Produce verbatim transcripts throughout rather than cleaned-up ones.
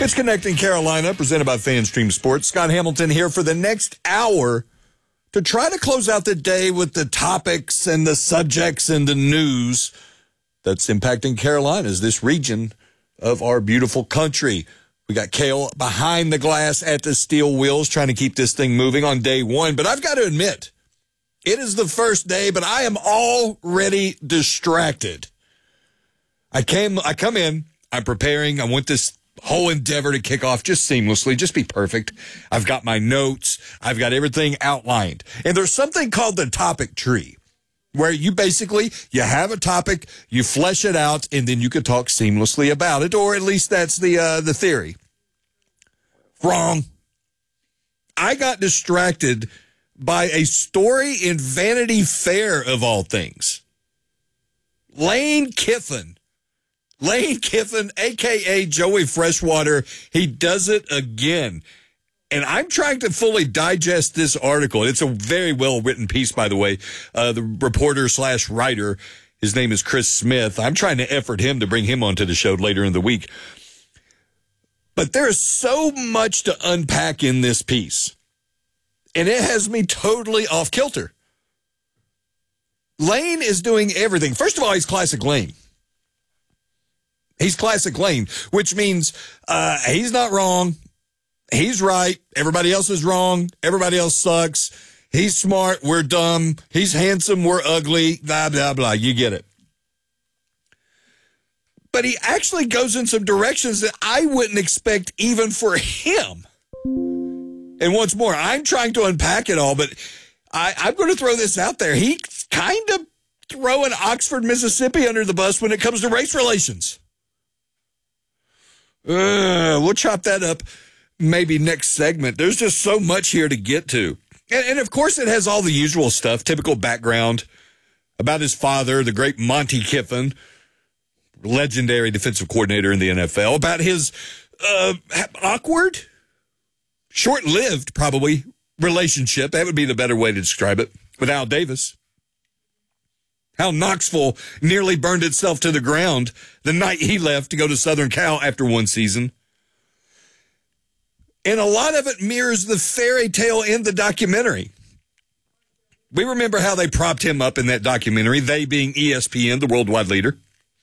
It's Connecting Carolina, presented by FanStream Sports. Scott Hamilton here for the next hour to try to close out the day with the topics and the subjects and the news that's impacting Carolinas, this region of our beautiful country. We got Cale behind the glass at the steel wheels trying to keep this thing moving on day one. But I've got to admit, it is the first day, but I am already distracted. I came, I come in, I'm preparing, I want this whole endeavor to kick off just seamlessly, just be perfect. I've got my notes, I've got everything outlined. And there's something called the topic tree, where you basically, you have a topic, you flesh it out, and then you can talk seamlessly about it, or at least that's the uh, the theory. Wrong. I got distracted by a story in Vanity Fair, of all things. Lane Kiffin. Lane Kiffin, a k a. Joey Freshwater, he does it again. And I'm trying to fully digest this article. It's a very well-written piece, by the way. Uh, the reporter slash writer, his name is Chris Smith. I'm trying to effort him to bring him onto the show later in the week. But there is so much to unpack in this piece. And it has me totally off kilter. Lane is doing everything. First of all, he's classic Lane. He's classic Lane, which means uh, he's not wrong. He's right. Everybody else is wrong. Everybody else sucks. He's smart. We're dumb. He's handsome. We're ugly. Blah, blah, blah. You get it. But he actually goes in some directions that I wouldn't expect even for him. And once more, I'm trying to unpack it all, but I, I'm going to throw this out there. He's kind of throwing Oxford, Mississippi under the bus when it comes to race relations. Uh, we'll chop that up maybe next segment. There's just so much here to get to. And, and, of course, it has all the usual stuff, typical background about his father, the great Monty Kiffin, legendary defensive coordinator in the N F L, about his uh, awkward, short-lived, probably, relationship. That would be the better way to describe it, with Al Davis. How Knoxville nearly burned itself to the ground the night he left to go to Southern Cal after one season. And a lot of it mirrors the fairy tale in the documentary. We remember how they propped him up in that documentary, they being E S P N, the worldwide leader.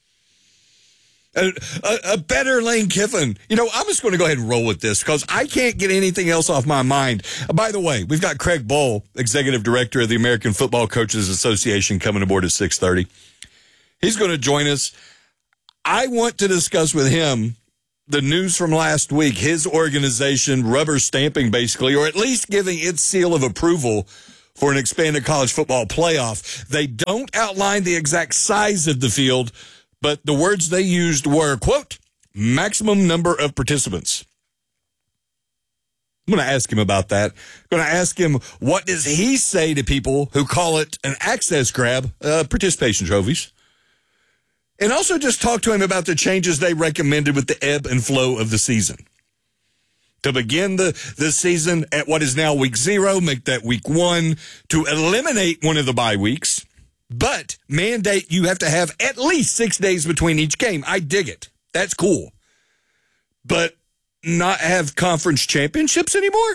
A, a, a better Lane Kiffin. You know, I'm just going to go ahead and roll with this because I can't get anything else off my mind. Uh, by the way, we've got Craig Bohl, Executive Director of the American Football Coaches Association, coming aboard at six thirty. He's going to join us. I want to discuss with him the news from last week, his organization rubber stamping basically, or at least giving its seal of approval for an expanded college football playoff. They don't outline the exact size of the field, but the words they used were, quote, maximum number of participants. I'm going to ask him about that. I'm going to ask him, what does he say to people who call it an access grab, uh, participation trophies? And also just talk to him about the changes they recommended with the ebb and flow of the season. To begin the, the season at what is now week zero, make that week one, to eliminate one of the bye weeks, but mandate you have to have at least six days between each game. I dig it. That's cool. But not have conference championships anymore?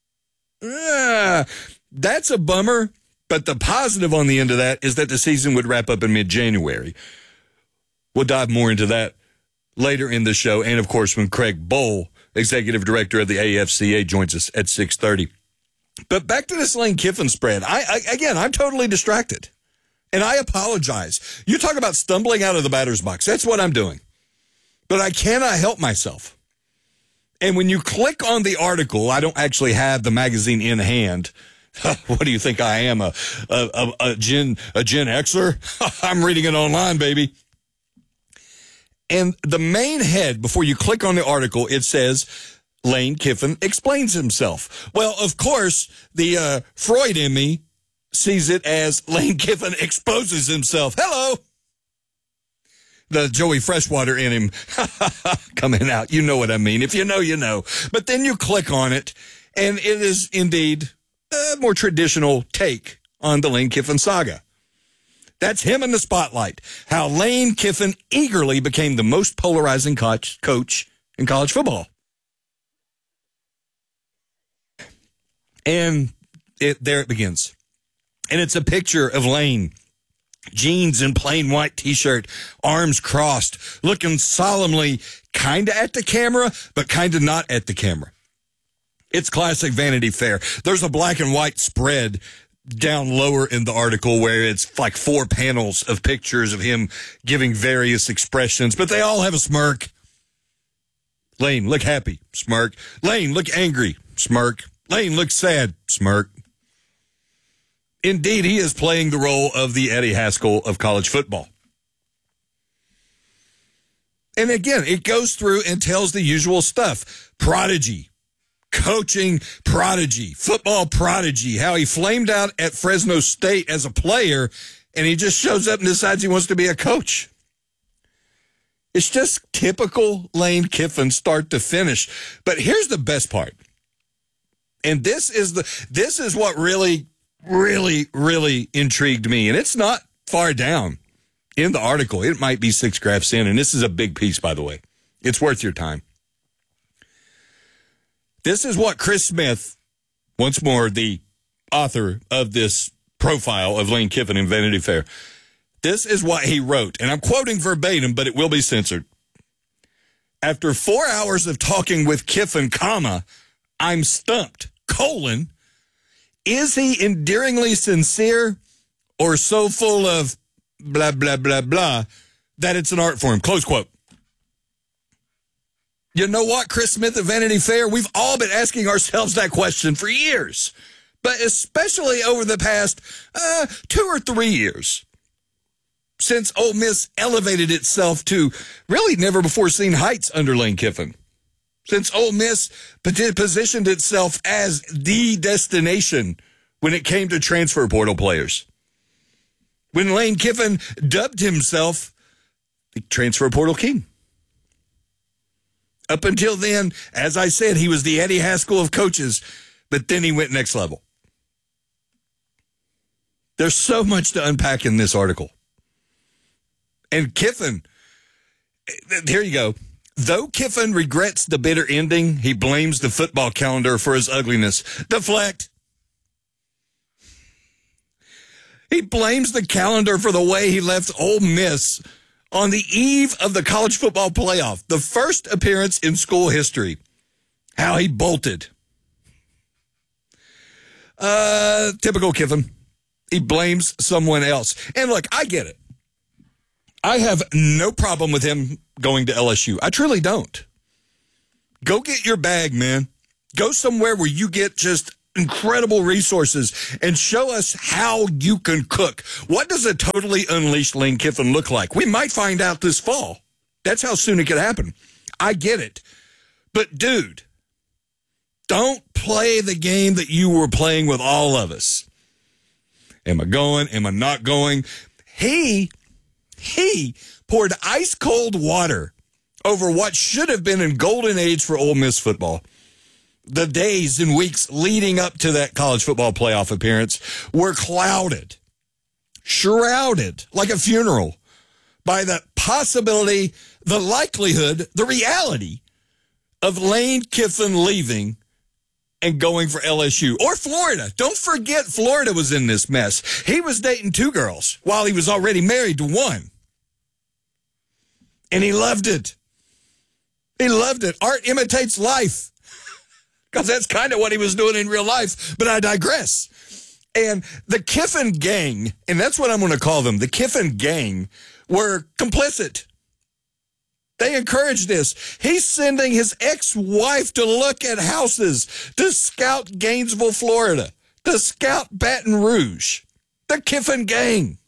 Uh, that's a bummer. But the positive on the end of that is that the season would wrap up in mid-January. We'll dive more into that later in the show. And, of course, when Craig Bohl, Executive Director of the A F C A, joins us at six thirty. But back to this Lane Kiffin spread. I, I Again, I'm totally distracted. And I apologize. You talk about stumbling out of the batter's box. That's what I'm doing. But I cannot help myself. And when you click on the article, I don't actually have the magazine in hand. What do you think I am, a a, a, a Gen a Gen Xer? I'm reading it online, baby. And the main head, before you click on the article, it says, Lane Kiffin explains himself. Well, of course, the uh, Freud in me sees it as Lane Kiffin exposes himself. Hello. The Joey Freshwater in him coming out. You know what I mean. If you know, you know. But then you click on it, and it is indeed a more traditional take on the Lane Kiffin saga. That's him in the spotlight. How Lane Kiffin eagerly became the most polarizing coach, coach in college football. And it, there it begins. And it's a picture of Lane, jeans and plain white T-shirt, arms crossed, looking solemnly kind of at the camera, but kind of not at the camera. It's classic Vanity Fair. There's a black and white spread down lower in the article where it's like four panels of pictures of him giving various expressions, but they all have a smirk. Lane, look happy, smirk. Lane, look angry, smirk. Lane, look sad, smirk. Indeed, he is playing the role of the Eddie Haskell of college football. And again, it goes through and tells the usual stuff. Prodigy, coaching prodigy, football prodigy, how he flamed out at Fresno State as a player, and he just shows up and decides he wants to be a coach. It's just typical Lane Kiffin start to finish. But here's the best part. And this is the this is what really, really, really intrigued me. And it's not far down in the article. It might be six graphs in, and this is a big piece, by the way. It's worth your time. This is what Chris Smith, once more the author of this profile of Lane Kiffin in Vanity Fair, this is what he wrote, and I'm quoting verbatim, but it will be censored. After four hours of talking with Kiffin, comma, I'm stumped, colon, is he endearingly sincere or so full of blah, blah, blah, blah, that it's an art form, close quote. You know what, Chris Smith at Vanity Fair? We've all been asking ourselves that question for years, but especially over the past uh, two or three years. Since Ole Miss elevated itself to really never before seen heights under Lane Kiffin. Since Ole Miss positioned itself as the destination when it came to transfer portal players. When Lane Kiffin dubbed himself the transfer portal king. Up until then, as I said, he was the Eddie Haskell of coaches, but then he went next level. There's so much to unpack in this article. And Kiffin, here you go. Though Kiffin regrets the bitter ending, he blames the football calendar for his ugliness. Deflect. He blames the calendar for the way he left Ole Miss on the eve of the college football playoff, the first appearance in school history. How he bolted. Uh, typical Kiffin. He blames someone else. And look, I get it. I have no problem with him going to L S U. I truly don't. Go get your bag, man. Go somewhere where you get just incredible resources and show us how you can cook. What does a totally unleashed Lane Kiffin look like? We might find out this fall. That's how soon it could happen. I get it. But, dude, don't play the game that you were playing with all of us. Am I going? Am I not going? He... He poured ice-cold water over what should have been a golden age for Ole Miss football. The days and weeks leading up to that college football playoff appearance were clouded, shrouded like a funeral by the possibility, the likelihood, the reality of Lane Kiffin leaving and going for L S U or Florida. Don't forget Florida was in this mess. He was dating two girls while he was already married to one. And he loved it. He loved it. Art imitates life. Because that's kind of what he was doing in real life. But I digress. And the Kiffin gang, and that's what I'm going to call them, the Kiffin gang, were complicit. They encouraged this. He's sending his ex-wife to look at houses, to scout Gainesville, Florida, to scout Baton Rouge. The Kiffin gang.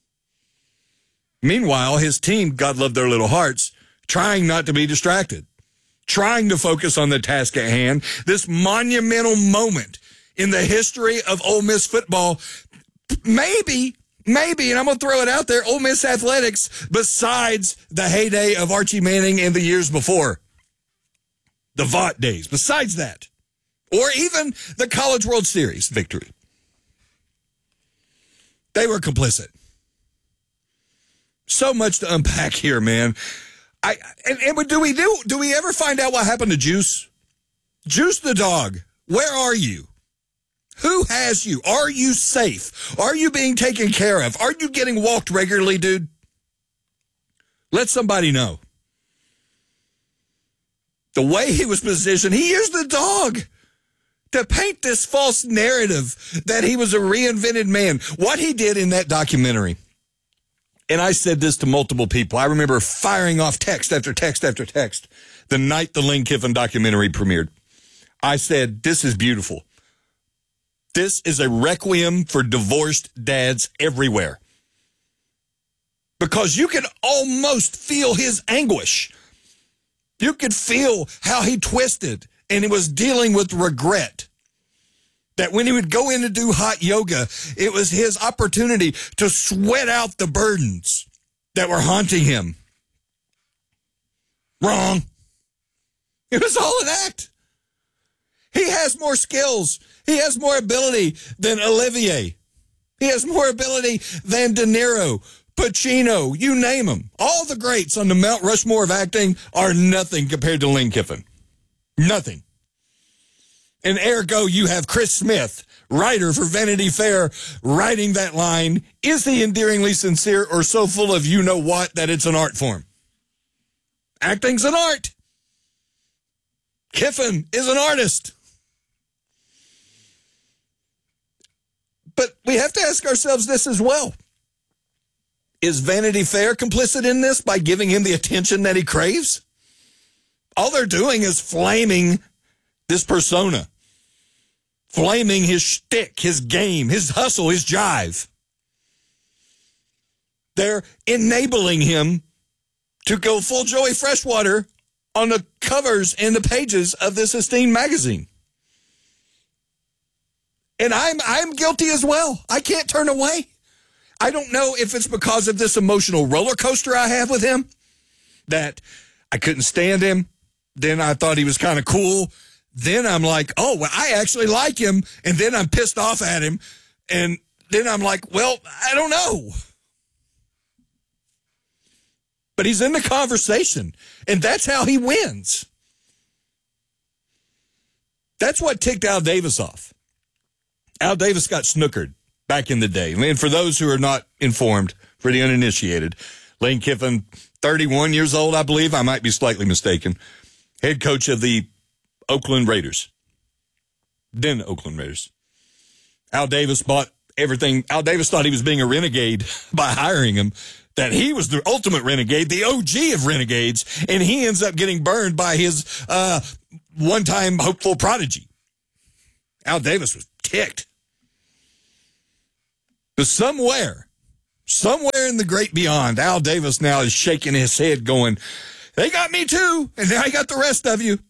Meanwhile, his team, God love their little hearts, trying not to be distracted, trying to focus on the task at hand, this monumental moment in the history of Ole Miss football. Maybe, maybe, and I'm going to throw it out there, Ole Miss athletics, besides the heyday of Archie Manning in the years before, the Vaught days, besides that, or even the College World Series victory. They were complicit. So much to unpack here, man. I and, and do we do do we ever find out what happened to Juice? Juice the dog. Where are you? Who has you? Are you safe? Are you being taken care of? Are you getting walked regularly, dude? Let somebody know. The way he was positioned, he used the dog to paint this false narrative that he was a reinvented man. What he did in that documentary, and I said this to multiple people. I remember firing off text after text after text the night the Lane Kiffin documentary premiered. I said, this is beautiful. This is a requiem for divorced dads everywhere. Because you can almost feel his anguish. You could feel how he twisted and he was dealing with regret. That when he would go in to do hot yoga, it was his opportunity to sweat out the burdens that were haunting him. Wrong. It was all an act. He has more skills. He has more ability than Olivier. He has more ability than De Niro, Pacino, you name them. All the greats on the Mount Rushmore of acting are nothing compared to Lane Kiffin. Nothing. And ergo, you have Chris Smith, writer for Vanity Fair, writing that line, is he endearingly sincere or so full of you-know-what that it's an art form? Acting's an art. Kiffin is an artist. But we have to ask ourselves this as well. Is Vanity Fair complicit in this by giving him the attention that he craves? All they're doing is flaming this persona. Flaming his shtick, his game, his hustle, his jive. They're enabling him to go full Joey Freshwater on the covers and the pages of this esteemed magazine. And I'm I'm guilty as well. I can't turn away. I don't know if it's because of this emotional roller coaster I have with him, that I couldn't stand him. Then I thought he was kind of cool. Then I'm like, oh, well, I actually like him. And then I'm pissed off at him. And then I'm like, well, I don't know. But he's in the conversation. And that's how he wins. That's what ticked Al Davis off. Al Davis got snookered back in the day. And for those who are not informed, for the uninitiated, Lane Kiffin, thirty-one years old, I believe. I might be slightly mistaken. Head coach of the Oakland Raiders. Then Oakland Raiders. Al Davis bought everything. Al Davis thought he was being a renegade by hiring him, that he was the ultimate renegade, the O G of renegades, and he ends up getting burned by his uh, one-time hopeful prodigy. Al Davis was ticked. But somewhere, somewhere in the great beyond, Al Davis now is shaking his head going, they got me too, and now I got the rest of you.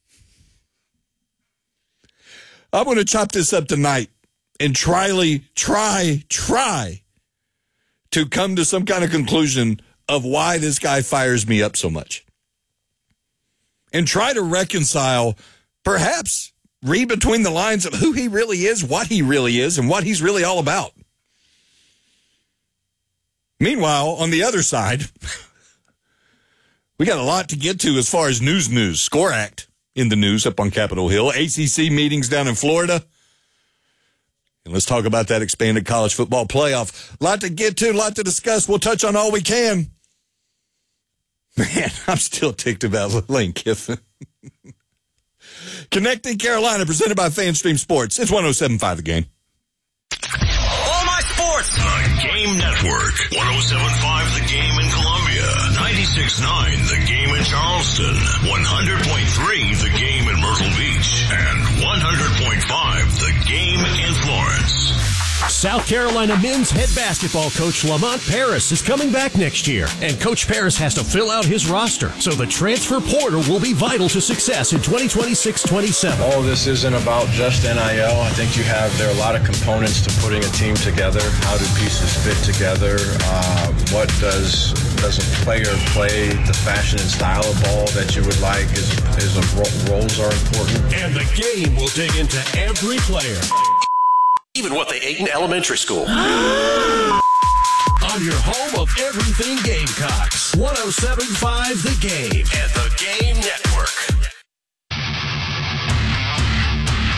I'm going to chop this up tonight and try, try, try to come to some kind of conclusion of why this guy fires me up so much. And try to reconcile, perhaps read between the lines of who he really is, what he really is, and what he's really all about. Meanwhile, on the other side, we got a lot to get to as far as news news. Score Act in the news up on Capitol Hill. A C C meetings down in Florida. And let's talk about that expanded college football playoff. A lot to get to, a lot to discuss. We'll touch on all we can. Man, I'm still ticked about Lane Kiffin. Connecting Carolina, presented by FanStream Sports. It's one oh seven point five The Game. All my sports. The Game Network. one oh seven point five The Game in Columbia. ninety-six point nine The Game in Charleston. one hundred point three The Game in Myrtle Beach. And one hundred point five The Game in Florence. South Carolina men's head basketball coach Lamont Paris is coming back next year, and Coach Paris has to fill out his roster, so the transfer portal will be vital to success in twenty twenty-six twenty-seven. All this isn't about just N I L. I think you have, there are a lot of components to putting a team together. How do pieces fit together? Uh, what does does a player play? The fashion and style of ball that you would like is, is a, roles are important. And the Game will dig into every player. Even what they ate in elementary school. On your home of everything Gamecocks. one oh seven point five The Game. And the Game Network.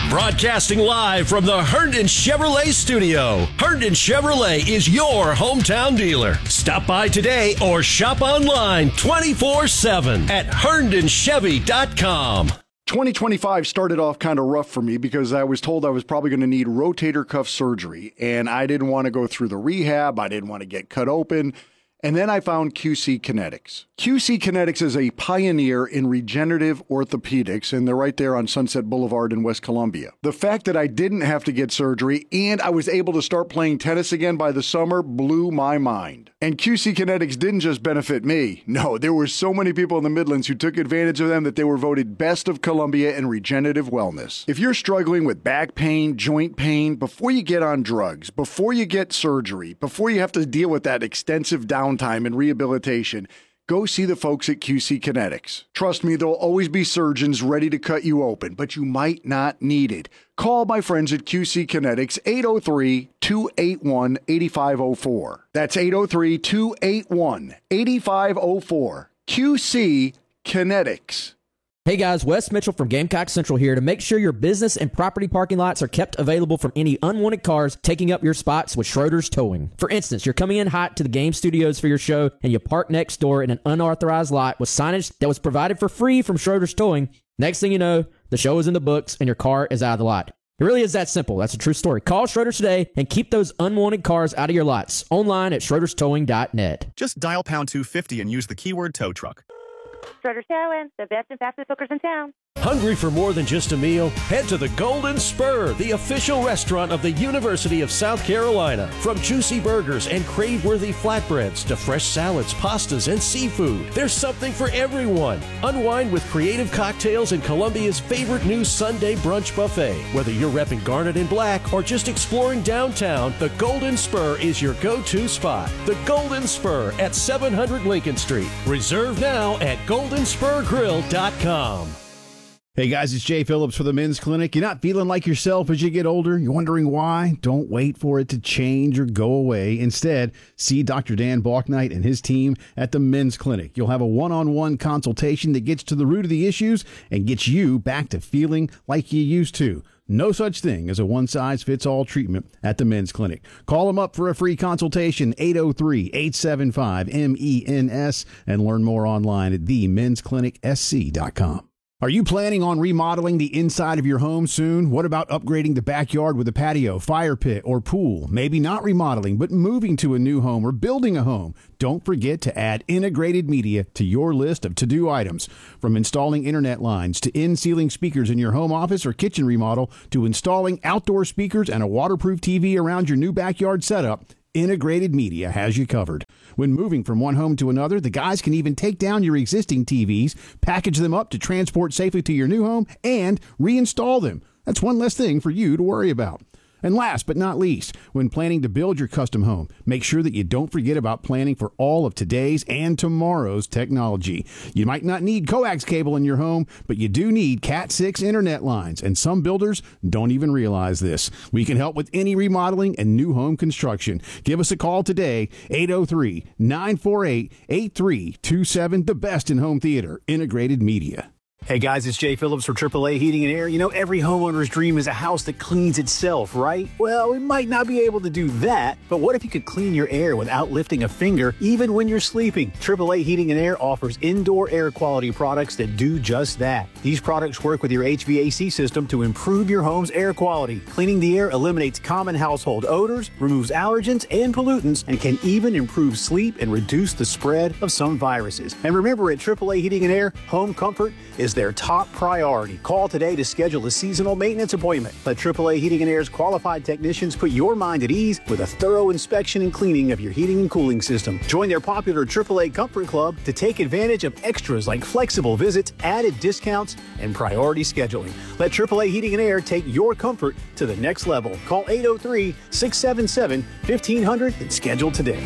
Broadcasting live from the Herndon Chevrolet studio. Herndon Chevrolet is your hometown dealer. Stop by today or shop online twenty-four seven at herndon chevy dot com. twenty twenty-five started off kind of rough for me because I was told I was probably going to need rotator cuff surgery, and I didn't want to go through the rehab. I didn't want to get cut open. And then I found Q C Kinetics. Q C Kinetics is a pioneer in regenerative orthopedics, and they're right there on Sunset Boulevard in West Columbia. The fact that I didn't have to get surgery and I was able to start playing tennis again by the summer blew my mind. And Q C Kinetics didn't just benefit me. No, there were so many people in the Midlands who took advantage of them that they were voted Best of Columbia in regenerative wellness. If you're struggling with back pain, joint pain, before you get on drugs, before you get surgery, before you have to deal with that extensive downtime and rehabilitation, go see the folks at Q C Kinetics. Trust me, there'll always be surgeons ready to cut you open, but you might not need it. Call my friends at Q C Kinetics, eight oh three, two eight one, eight five oh four. That's eight oh three, two eight one, eight five oh four. Q C Kinetics. Hey guys, Wes Mitchell from Gamecock Central here to make sure your business and property parking lots are kept available from any unwanted cars taking up your spots with Schroeder's Towing. For instance, you're coming in hot to the game studios for your show and you park next door in an unauthorized lot with signage that was provided for free from Schroeder's Towing. Next thing you know, the show is in the books and your car is out of the lot. It really is that simple. That's a true story. Call Schroeder's today and keep those unwanted cars out of your lots. Online at schroeders towing dot net. Just dial pound two fifty and use the keyword tow truck. Schroeder's Towing, the best and fastest hookers in town. Hungry for more than just a meal? Head to the Golden Spur, the official restaurant of the University of South Carolina. From juicy burgers and crave-worthy flatbreads to fresh salads, pastas, and seafood, there's something for everyone. Unwind with creative cocktails and Columbia's favorite new Sunday brunch buffet. Whether you're repping Garnet and Black or just exploring downtown, the Golden Spur is your go-to spot. The Golden Spur at seven hundred Lincoln Street. Reserve now at golden spur grill dot com. Hey guys, it's Jay Phillips for the Men's Clinic. You're not feeling like yourself as you get older? You're wondering why? Don't wait for it to change or go away. Instead, see Doctor Dan Balknight and his team at the Men's Clinic. You'll have a one-on-one consultation that gets to the root of the issues and gets you back to feeling like you used to. No such thing as a one-size-fits-all treatment at the Men's Clinic. Call them up for a free consultation, eight oh three, eight seven five, M E N S, and learn more online at the mens clinic s c dot com. Are you planning on remodeling the inside of your home soon? What about upgrading the backyard with a patio, fire pit, or pool? Maybe not remodeling, but moving to a new home or building a home. Don't forget to add integrated media to your list of to-do items. From installing internet lines to in-ceiling speakers in your home office or kitchen remodel to installing outdoor speakers and a waterproof T V around your new backyard setup, Integrated Media has you covered. When moving from one home to another, the guys can even take down your existing T Vs, package them up to transport safely to your new home, and reinstall them. That's one less thing for you to worry about. And last but not least, when planning to build your custom home, make sure that you don't forget about planning for all of today's and tomorrow's technology. You might not need coax cable in your home, but you do need cat six internet lines, and some builders don't even realize this. We can help with any remodeling and new home construction. Give us a call today, eight oh three, nine four eight, eight three two seven, the best in home theater, Integrated Media. Hey guys, it's Jay Phillips for triple A Heating and Air. You know, every homeowner's dream is a house that cleans itself, right? Well, we might not be able to do that, but what if you could clean your air without lifting a finger, even when you're sleeping? triple A Heating and Air offers indoor air quality products that do just that. These products work with your H V A C system to improve your home's air quality. Cleaning the air eliminates common household odors, removes allergens and pollutants, and can even improve sleep and reduce the spread of some viruses. And remember, at triple A Heating and Air, home comfort is their top priority. Call today to schedule a seasonal maintenance appointment. Let triple A Heating and Air's qualified technicians put your mind at ease with a thorough inspection and cleaning of your heating and cooling system. Join their popular triple A Comfort Club to take advantage of extras like flexible visits, added discounts, and priority scheduling. Let triple A Heating and Air take your comfort to the next level. Call eight oh three, six seven seven, fifteen hundred and schedule today.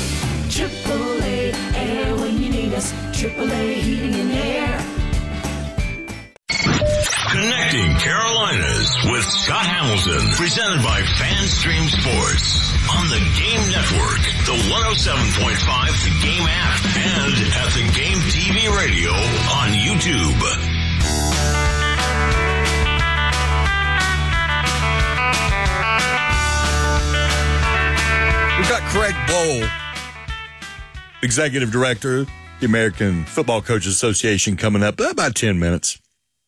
triple A Air when you need us. triple A Heating and Air. Connecting Carolinas with Scott Hamilton, presented by FanStream Sports on the Game Network, the one oh seven point five The Game app, and at the Game T V radio on YouTube. Craig Bowl, Executive Director, the American Football Coaches Association, coming up in about ten minutes.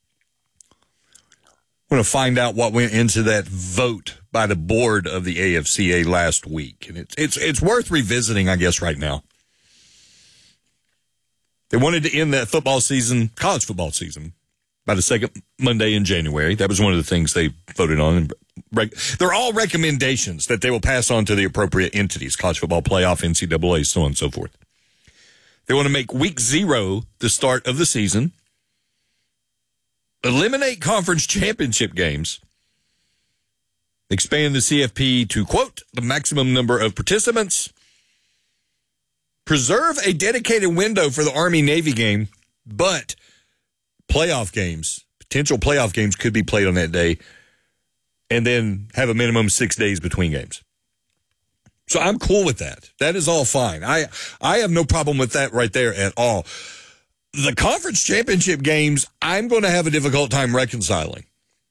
I want to find out what went into that vote by the board of the A F C A last week. And it's, it's, it's worth revisiting, I guess, right now. They wanted to end that football season, college football season, by the second Monday in January. That was one of the things they voted on. They're all recommendations that they will pass on to the appropriate entities, college football playoff, N C double A, so on and so forth. They want to make week zero the start of the season, eliminate conference championship games, expand the C F P to, quote, the maximum number of participants, preserve a dedicated window for the Army-Navy game, but playoff games, potential playoff games could be played on that day, and then have a minimum six days between games. So I'm cool with that. That is all fine. I I have no problem with that right there at all. The conference championship games, I'm going to have a difficult time reconciling.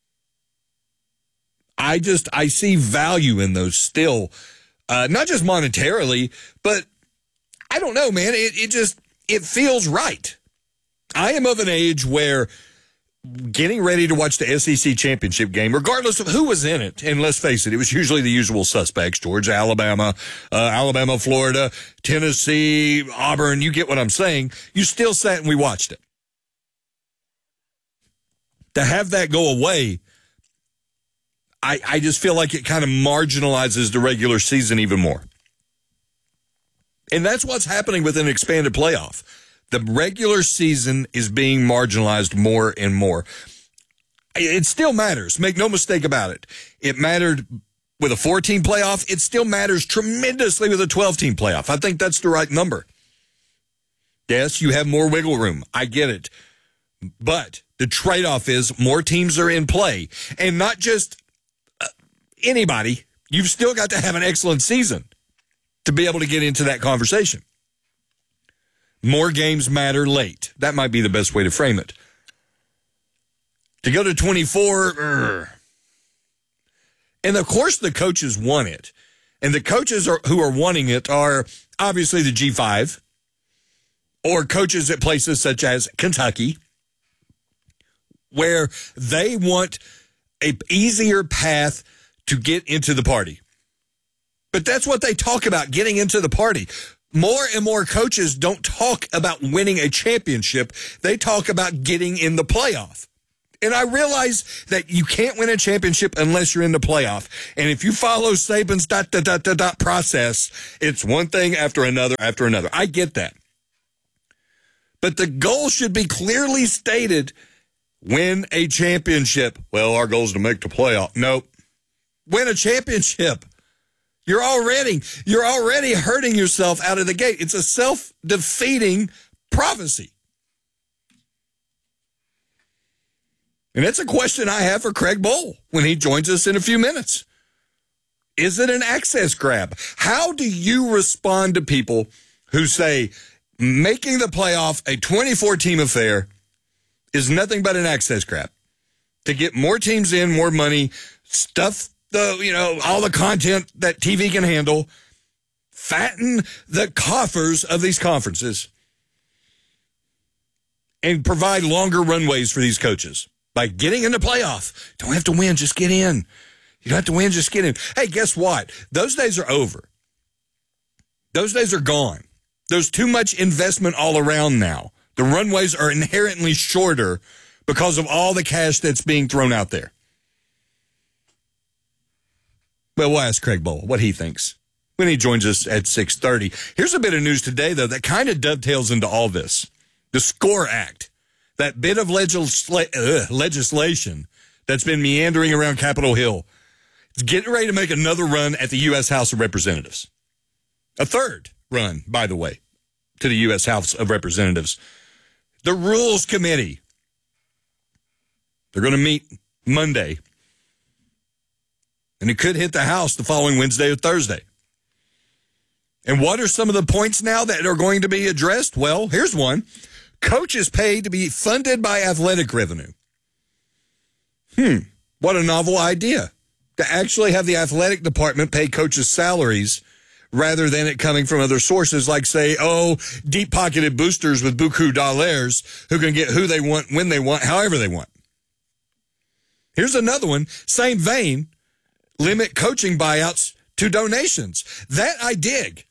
I just, I see value in those still, uh, not just monetarily, but I don't know, man. It, it just, it feels right. I am of an age where getting ready to watch the S E C championship game, regardless of who was in it, and let's face it, it was usually the usual suspects, Georgia, Alabama, uh, Alabama, Florida, Tennessee, Auburn, you get what I'm saying. You still sat and we watched it. To have that go away, I, I just feel like it kind of marginalizes the regular season even more. And that's what's happening with an expanded playoff. The regular season is being marginalized more and more. It still matters. Make no mistake about it. It mattered with a four-team playoff. It still matters tremendously with a twelve-team playoff. I think that's the right number. Yes, you have more wiggle room. I get it. But the trade-off is more teams are in play. And not just uh, anybody. You've still got to have an excellent season to be able to get into that conversation. More games matter late. That might be the best way to frame it. To go to twenty-four, urgh. And of course the coaches want it. And the coaches are, who are wanting it are obviously the G five or coaches at places such as Kentucky, where they want an easier path to get into the party. But that's what they talk about, getting into the party. More and more coaches don't talk about winning a championship. They talk about getting in the playoff. And I realize that you can't win a championship unless you're in the playoff. And if you follow Saban's dot, dot, dot, dot, dot process, it's one thing after another after another. I get that. But the goal should be clearly stated, win a championship. Well, our goal is to make the playoff. Nope. Win a championship. You're already, you're already hurting yourself out of the gate. It's a self-defeating prophecy. And that's a question I have for Craig Bowl when he joins us in a few minutes. Is it an access grab? How do you respond to people who say making the playoff a twenty-four team affair is nothing but an access grab? To get more teams in, more money, stuff the, you know, all the content that T V can handle, fatten the coffers of these conferences, and provide longer runways for these coaches by getting in the playoff. Don't have to win, just get in. You don't have to win, just get in. Hey, guess what? Those days are over. Those days are gone. There's too much investment all around now. The runways are inherently shorter because of all the cash that's being thrown out there. Well, we'll ask Craig Bowl what he thinks when he joins us at six thirty. Here's a bit of news today, though, that kind of dovetails into all this. The SCORE Act, that bit of legisla- uh, legislation that's been meandering around Capitol Hill. It's getting ready to make another run at the U S House of Representatives. A third run, by the way, to the U S House of Representatives. The Rules Committee. They're going to meet Monday. And it could hit the House the following Wednesday or Thursday. And what are some of the points now that are going to be addressed? Well, here's one. Coaches paid to be funded by athletic revenue. Hmm, what a novel idea. To actually have the athletic department pay coaches' salaries rather than it coming from other sources like, say, oh, deep-pocketed boosters with buku dollars who can get who they want, when they want, however they want. Here's another one, same vein, limit coaching buyouts to donations. That I dig.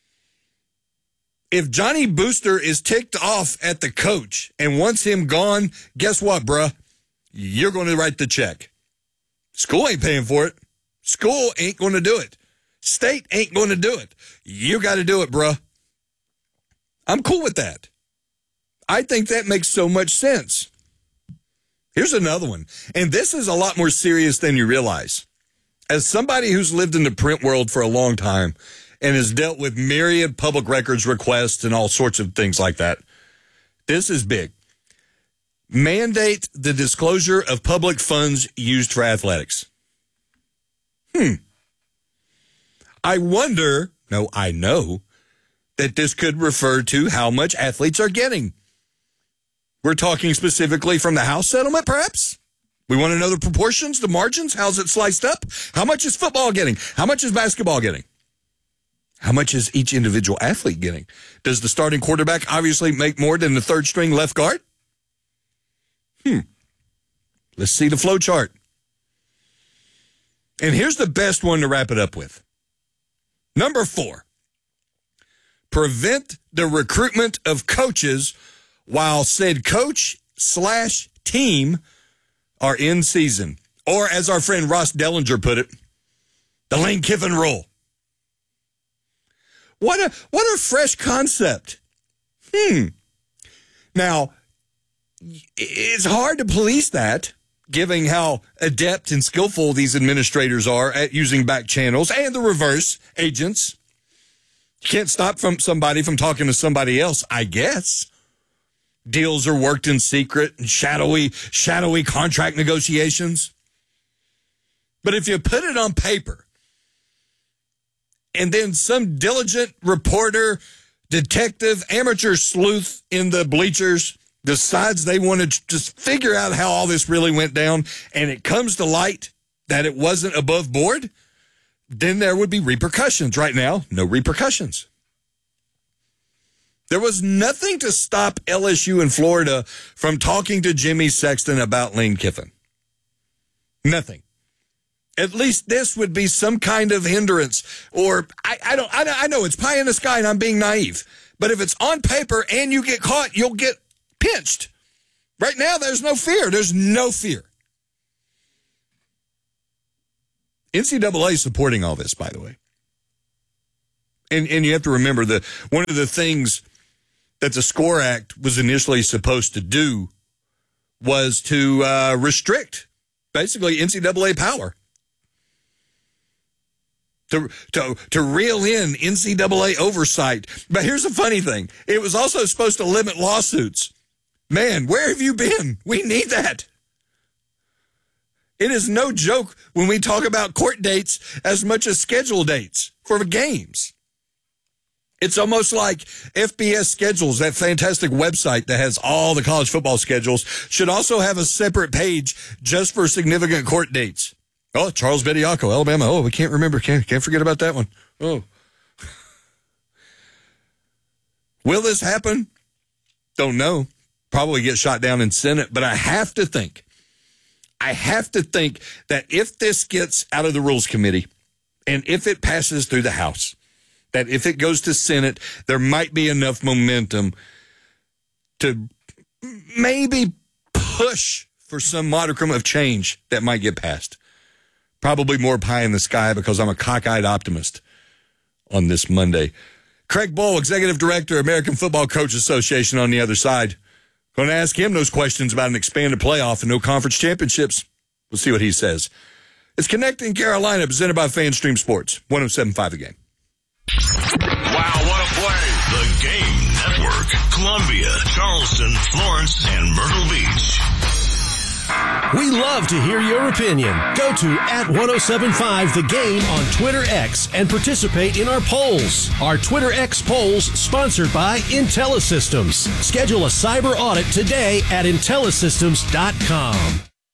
If Johnny Booster is ticked off at the coach and wants him gone, guess what, bruh? You're going to write the check. School ain't paying for it. School ain't going to do it. State ain't going to do it. You got to do it, bruh. I'm cool with that. I think that makes so much sense. Here's another one. And this is a lot more serious than you realize. As somebody who's lived in the print world for a long time and has dealt with myriad public records requests and all sorts of things like that, this is big. Mandate the disclosure of public funds used for athletics. Hmm. I wonder, no, I know, that this could refer to how much athletes are getting. We're talking specifically from the House settlement, perhaps? We want to know the proportions, the margins, how's it sliced up? How much is football getting? How much is basketball getting? How much is each individual athlete getting? Does the starting quarterback obviously make more than the third string left guard? Hmm. Let's see the flow chart. And here's the best one to wrap it up with. Number four, prevent the recruitment of coaches while said coach slash team are in season. Or as our friend Ross Dellinger put it, the Lane Kiffin rule. What a, what a fresh concept. Hmm. Now, it's hard to police that, given how adept and skillful these administrators are at using back channels and the reverse agents. You can't stop from somebody from talking to somebody else, I guess. Deals are worked in secret and shadowy, shadowy contract negotiations. But if you put it on paper, and then some diligent reporter, detective, amateur sleuth in the bleachers decides they want to just figure out how all this really went down, and it comes to light that it wasn't above board, then there would be repercussions. Right now, no repercussions. There was nothing to stop L S U in Florida from talking to Jimmy Sexton about Lane Kiffin. Nothing. At least this would be some kind of hindrance, or I, I don't. I, I know it's pie in the sky, and I'm being naive. But if it's on paper and you get caught, you'll get pinched. Right now, there's no fear. There's no fear. N C double A is supporting all this, by the way. And and you have to remember that one of the things that the SCORE Act was initially supposed to do was to uh, restrict, basically, N C double A power. To, to, to reel in N C double A oversight. But here's the funny thing. It was also supposed to limit lawsuits. Man, where have you been? We need that. It is no joke when we talk about court dates as much as schedule dates for the games. It's almost like F B S Schedules, that fantastic website that has all the college football schedules, should also have a separate page just for significant court dates. Oh, Charles Bediaco, Alabama. Oh, we can't remember. Can't, can't forget about that one. Oh. Will this happen? Don't know. Probably get shot down in Senate. But I have to think, I have to think that if this gets out of the Rules Committee and if it passes through the House, that if it goes to Senate, there might be enough momentum to maybe push for some modicum of change that might get passed. Probably more pie in the sky because I'm a cockeyed optimist on this Monday. Craig Bohl, Executive Director, American Football Coach Association, on the other side. Going to ask him those questions about an expanded playoff and no conference championships. We'll see what he says. It's Connecting Carolina, presented by FanStream Sports. one oh seven point five The Game. Wow, what a play. The Game Network. Columbia, Charleston, Florence, and Myrtle Beach. We love to hear your opinion. Go to at ten seventy-five The Game on Twitter X and participate in our polls. Our Twitter X polls sponsored by IntelliSystems. Schedule a cyber audit today at IntelliSystems dot com.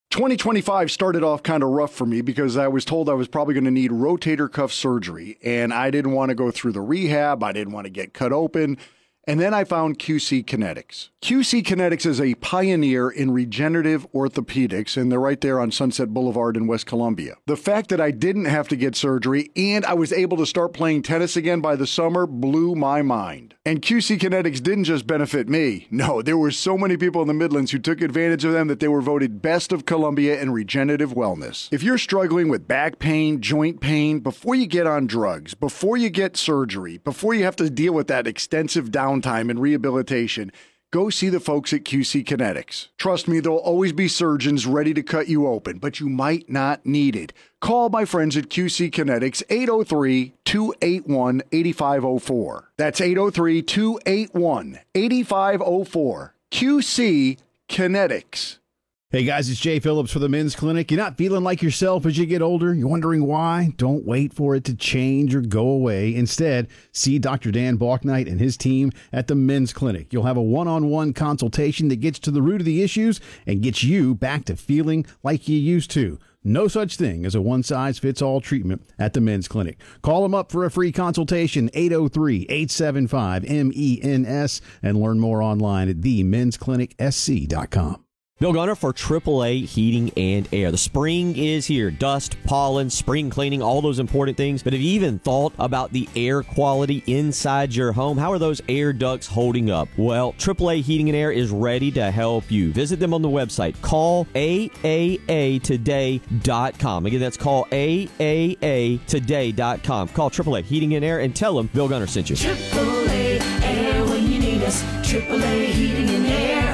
twenty twenty-five started off kind of rough for me because I was told I was probably going to need rotator cuff surgery, and I didn't want to go through the rehab. I didn't want to get cut open. And then I found Q C Kinetics. Q C Kinetics is a pioneer in regenerative orthopedics, and they're right there on Sunset Boulevard in West Columbia. The fact that I didn't have to get surgery and I was able to start playing tennis again by the summer blew my mind. And Q C Kinetics didn't just benefit me. No, there were so many people in the Midlands who took advantage of them that they were voted Best of Columbia in regenerative wellness. If you're struggling with back pain, joint pain, before you get on drugs, before you get surgery, before you have to deal with that extensive downtime and rehabilitation, go see the folks at Q C Kinetics. Trust me, there'll always be surgeons ready to cut you open, but you might not need it. Call my friends at Q C Kinetics, eight oh three, two eight one, eight five oh four. That's eight oh three, two eight one, eight five oh four. Q C Kinetics. Hey guys, it's Jay Phillips for the Men's Clinic. You're not feeling like yourself as you get older? You're wondering why? Don't wait for it to change or go away. Instead, see Doctor Dan Balknight and his team at the Men's Clinic. You'll have a one-on-one consultation that gets to the root of the issues and gets you back to feeling like you used to. No such thing as a one-size-fits-all treatment at the Men's Clinic. Call them up for a free consultation, eight oh three, eight seven five, M E N S, and learn more online at the mens clinic s c dot com. Bill Gunner for triple A Heating and Air. The spring is here. Dust, pollen, spring cleaning, all those important things. But have you even thought about the air quality inside your home? How are those air ducts holding up? Well, triple A Heating and Air is ready to help you. Visit them on the website. Call A A A today dot com. Again, that's call A A A today dot com. Call triple A Heating and Air and tell them Bill Gunner sent you. triple A Air when you need us. triple A Heating and Air.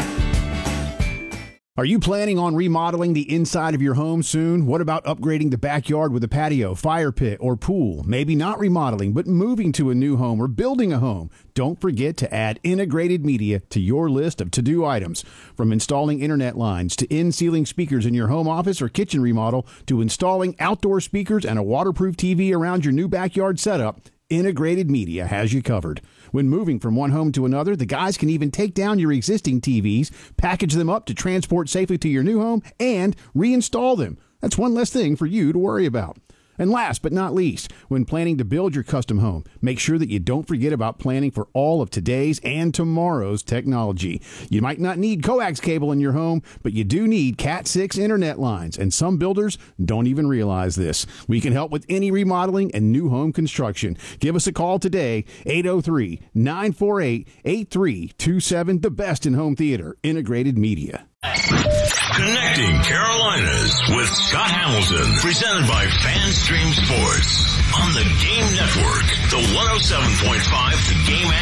Are you planning on remodeling the inside of your home soon? What about upgrading the backyard with a patio, fire pit, or pool? Maybe not remodeling, but moving to a new home or building a home. Don't forget to add integrated media to your list of to-do items. From installing internet lines to in-ceiling speakers in your home office or kitchen remodel to installing outdoor speakers and a waterproof T V around your new backyard setup, Integrated Media has you covered. When moving from one home to another, the guys can even take down your existing T Vs, package them up to transport safely to your new home, and reinstall them. That's one less thing for you to worry about. And last but not least, when planning to build your custom home, make sure that you don't forget about planning for all of today's and tomorrow's technology. You might not need coax cable in your home, but you do need cat six internet lines, and some builders don't even realize this. We can help with any remodeling and new home construction. Give us a call today, eight oh three, nine four eight, eight three two seven, the best in home theater, Integrated Media. Connecting Carolinas with Scott Hamilton, presented by FanStream Sports on the Game Network, the one oh seven point five The Game